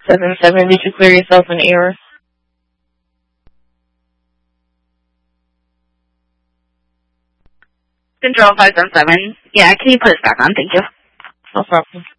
577, did you clear yourself in error? Control 577. Yeah, can you put us back on? Thank you. No problem.